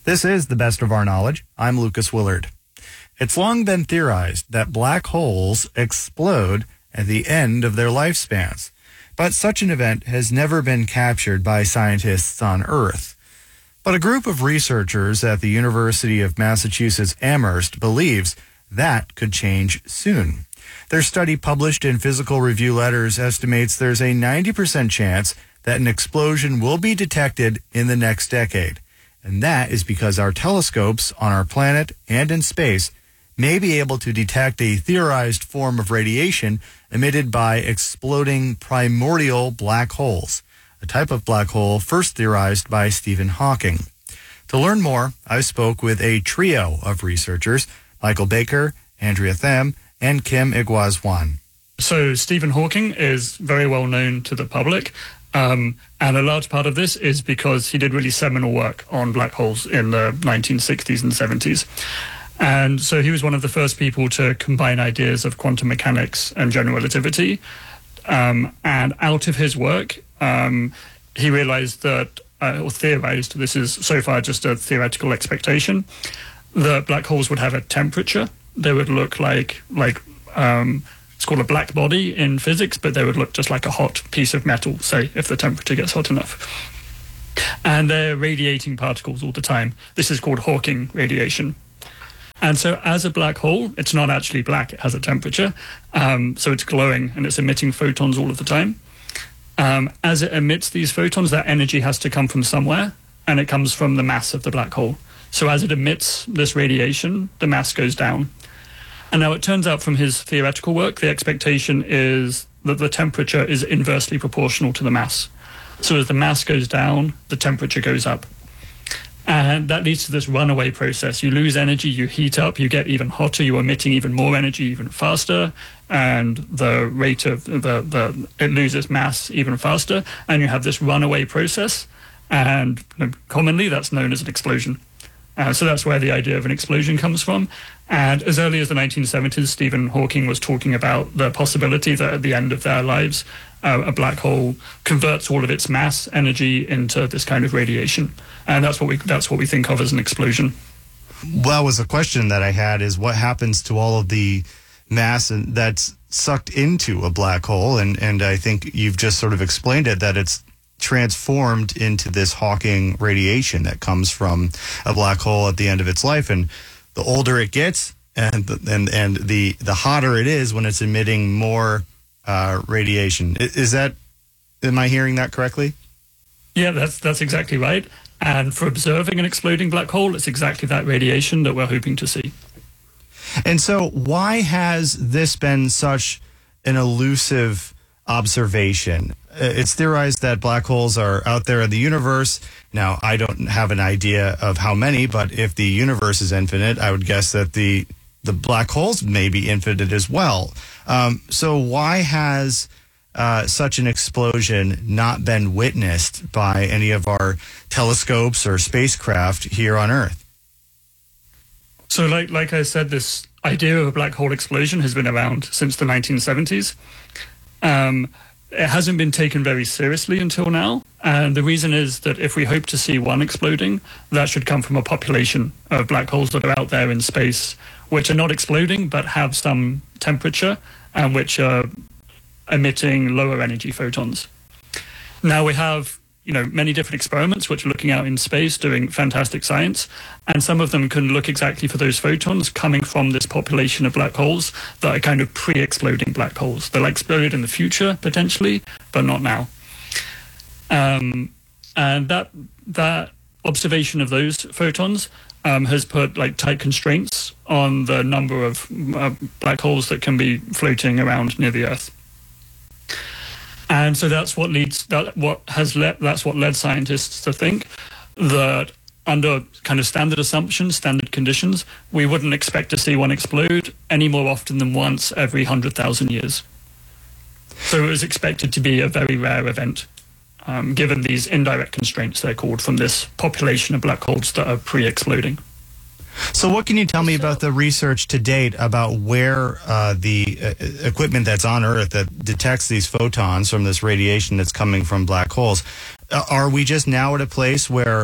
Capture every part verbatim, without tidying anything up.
This is The Best of Our Knowledge. I'm Lucas Willard. It's long been theorized that black holes explode at the end of their lifespans, but such an event has never been captured by scientists on Earth. But a group of researchers at the University of Massachusetts Amherst believes that could change soon. Their study, published in Physical Review Letters, estimates there's a ninety percent chance that an explosion will be detected in the next decade. And that is because our telescopes on our planet and in space may be able to detect a theorized form of radiation emitted by exploding primordial black holes, a type of black hole first theorized by Stephen Hawking. To learn more, I spoke with a trio of researchers, Michael Baker, Andrea Tham, and Kim Igwaz-Wan. So Stephen Hawking is very well known to the public, um, and a large part of this is because he did really seminal work on black holes in the nineteen sixties and seventies. And so he was one of the first people to combine ideas of quantum mechanics and general relativity. Um, and out of his work, um, he realized that, uh, or theorized, this is so far just a theoretical expectation, that black holes would have a temperature. They would look like, like um, it's called a black body in physics, but they would look just like a hot piece of metal, say, if the temperature gets hot enough. And they're radiating particles all the time. This is called Hawking radiation. And so as a black hole, it's not actually black, it has a temperature. Um, so it's glowing and it's emitting photons all of the time. Um, as it emits these photons, that energy has to come from somewhere, and it comes from the mass of the black hole. So as it emits this radiation, the mass goes down. And now it turns out from his theoretical work, the expectation is that the temperature is inversely proportional to the mass. So as the mass goes down, the temperature goes up. And that leads to this runaway process. You lose energy, you heat up, you get even hotter, you're emitting even more energy even faster, and the rate of the, the it loses mass even faster, and you have this runaway process, and commonly that's known as an explosion. Uh, so that's where the idea of an explosion comes from. And as early as the nineteen seventies, Stephen Hawking was talking about the possibility that at the end of their lives, uh, a black hole converts all of its mass energy into this kind of radiation. And that's what we that's what we think of as an explosion. Well, was a question that I had is what happens to all of the mass that's sucked into a black hole? And, and I think you've just sort of explained it, that it's transformed into this Hawking radiation that comes from a black hole at the end of its life. And the older it gets and the, and, and the, the hotter it is when it's emitting more uh, radiation. Is that, am I hearing that correctly? Yeah, that's that's exactly right. And for observing an exploding black hole, it's exactly that radiation that we're hoping to see. And so why has this been such an elusive observation? It's theorized that black holes are out there in the universe. Now, I don't have an idea of how many, but if the universe is infinite, I would guess that the the black holes may be infinite as well. Um, so why has uh, such an explosion not been witnessed by any of our telescopes or spacecraft here on Earth? So like like I said, this idea of a black hole explosion has been around since the nineteen seventies. Um, it hasn't been taken very seriously until now. And the reason is that if we hope to see one exploding, that should come from a population of black holes that are out there in space, which are not exploding, but have some temperature and which are emitting lower energy photons. Now we have, you know, many different experiments which are looking out in space, doing fantastic science, and some of them can look exactly for those photons coming from this population of black holes that are kind of pre-exploding black holes. They'll explode in the future, potentially, but not now. Um, and that that observation of those photons um, has put like tight constraints on the number of uh, black holes that can be floating around near the Earth. And so that's what leads that what has led that's what led scientists to think that under kind of standard assumptions, standard conditions, we wouldn't expect to see one explode any more often than once every hundred thousand years. So it was expected to be a very rare event, um, given these indirect constraints, they're called, from this population of black holes that are pre-exploding. So what can you tell me about the research to date about where uh, the uh, equipment that's on Earth that detects these photons from this radiation that's coming from black holes, uh, are we just now at a place where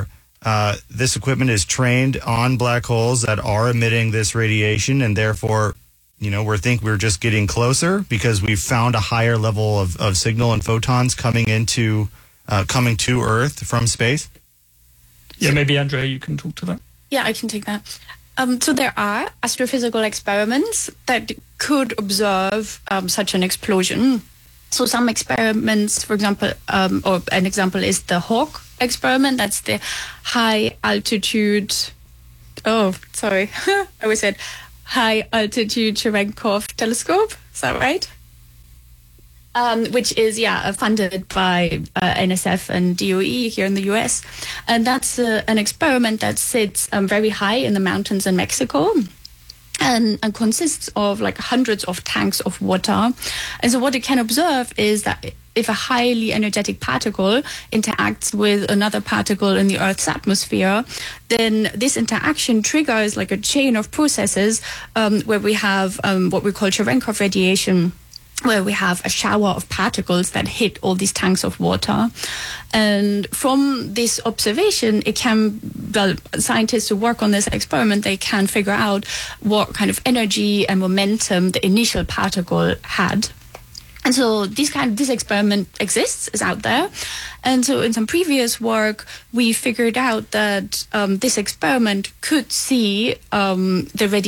Uh, this equipment is trained on black holes that are emitting this radiation, and therefore, you know, we think we're just getting closer because we've found a higher level of, of signal and photons coming into uh, coming to Earth from space. Yeah, maybe Andrea, you can talk to that. Yeah, I can take that. Um, so there are astrophysical experiments that could observe um, such an explosion. So some experiments, for example, um, or an example is the HAWK experiment. That's the high altitude, oh, sorry, I always said high altitude Cherenkov telescope. Is that right? Um, which is, yeah, funded by uh, N S F and D O E here in the U S. And that's uh, an experiment that sits um, very high in the mountains in Mexico. And, and consists of like hundreds of tanks of water. And so what it can observe is that if a highly energetic particle interacts with another particle in the Earth's atmosphere, then this interaction triggers like a chain of processes um, where we have um, what we call Cherenkov radiation, where we have a shower of particles that hit all these tanks of water. And from this observation, it can, well, scientists who work on this experiment, they can figure out what kind of energy and momentum the initial particle had. And so this kind, this experiment exists, is out there. And so in some previous work, we figured out that um, this experiment could see um, the radiation